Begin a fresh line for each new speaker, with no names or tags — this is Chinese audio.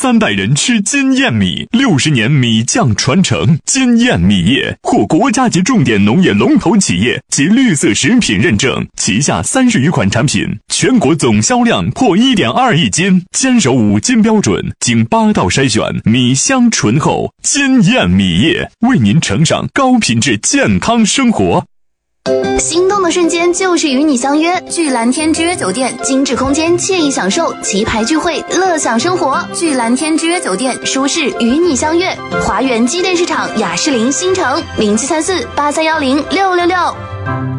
3代人吃金燕米，60年米酱传承。金燕米业获国家级重点农业龙头企业及绿色食品认证，旗下30余款产品，全国总销量破1.2亿斤，坚守5金标准，经8道筛选，米香醇厚。金燕米业为您呈上高品质健康生活。
心动的瞬间就是与你相约，聚蓝天之约酒店，精致空间，惬意享受，旗牌聚会，乐享生活。聚蓝天之约酒店，舒适与你相约。华源机电市场雅士林新城，073483106666。